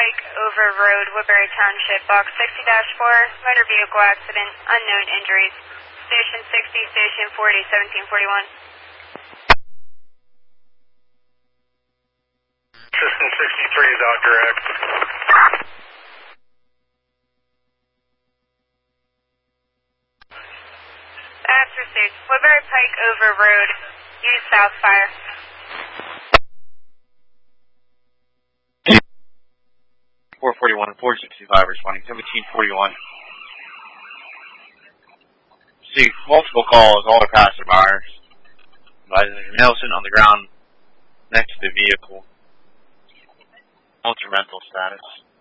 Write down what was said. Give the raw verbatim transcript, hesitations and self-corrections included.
Pike over Road, Woodbury Township, Box sixty dash four, motor vehicle accident, unknown injuries. Station sixty, Station forty, seventeen forty-one. System sixty-three, Doctor X. That's received. Woodbury Pike over Road, use south fire. four forty-one, four sixty-five responding, seventeen forty-one. See, multiple calls, all are passerbyers. But there's Nelson on the ground next to the vehicle. Ultra mental status.